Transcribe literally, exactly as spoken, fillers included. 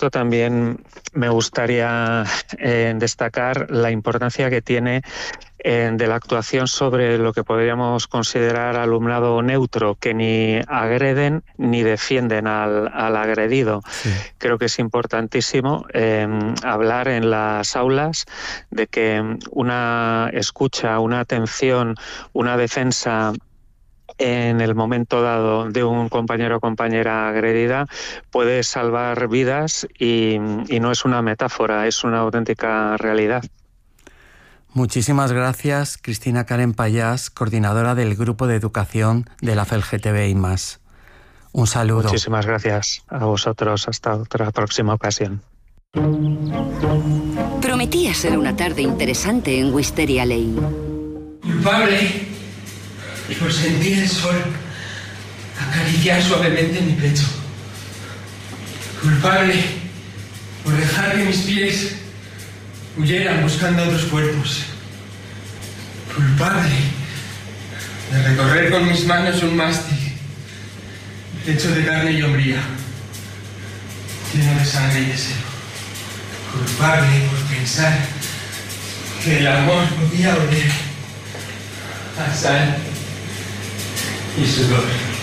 esto también me gustaría eh, destacar la importancia que tiene eh, de la actuación sobre lo que podríamos considerar alumnado neutro, que ni agreden ni defienden al, al agredido. Sí. Creo que es importantísimo eh, hablar en las aulas de que una escucha, una atención, una defensa en el momento dado de un compañero o compañera agredida puede salvar vidas y, y no es una metáfora, es una auténtica realidad. Muchísimas gracias, Cristina Karen Payás, coordinadora del Grupo de Educación de la F E L G T B I más. Un saludo. Muchísimas gracias a vosotros. Hasta otra próxima ocasión. Prometía ser una tarde interesante en Wisteria Lane. Culpable por sentir el sol acariciar suavemente mi pecho. Culpable por dejar que mis pies huyeran buscando otros cuerpos. Culpable de recorrer con mis manos un mástil hecho de carne y hombría, lleno de sangre y deseo. Culpable por pensar que el amor podía oler a sal y sudor.